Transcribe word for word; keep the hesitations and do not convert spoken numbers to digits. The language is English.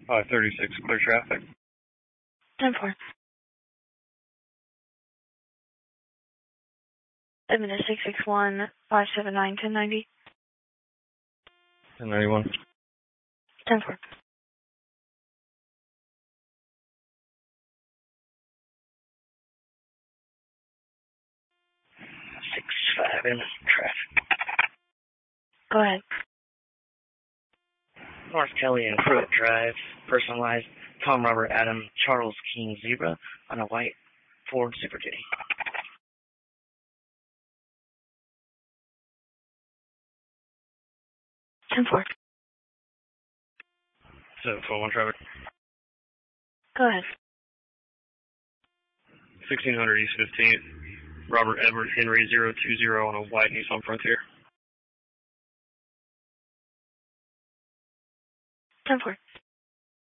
five thirty-six, clear traffic. ten four. Admin is six six one, five seven nine, ten ninety. ten ninety-one. ten four. six five in traffic. Go ahead. North Kelly and Pruitt Drive, personalized Tom Robert Adam Charles King Zebra on a white Ford Super Duty. ten four. seven four one traffic. Go ahead. sixteen hundred East fifteenth, Robert Edward Henry zero two zero on a white Nissan Frontier. ten four.